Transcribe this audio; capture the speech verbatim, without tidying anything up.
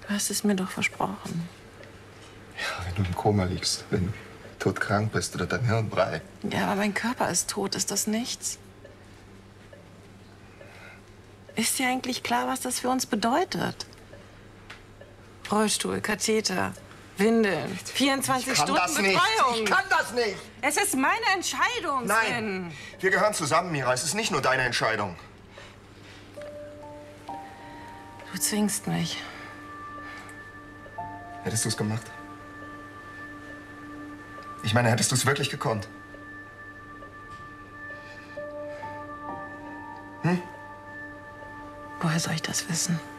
Du hast es mir doch versprochen. Ja, wenn du im Koma liegst, wenn du todkrank bist oder dein Hirn brei. Ja, aber mein Körper ist tot. Ist das nichts? Ist dir eigentlich klar, was das für uns bedeutet? Rollstuhl, Katheter, Windeln, vierundzwanzig Stunden Betreuung. Ich kann das nicht! Es ist meine Entscheidung, Sven. Nein, wir gehören zusammen, Mira. Es ist nicht nur deine Entscheidung. Du zwingst mich. Hättest du es gemacht? Ich meine, hättest du es wirklich gekonnt? Hm? Woher soll ich das wissen?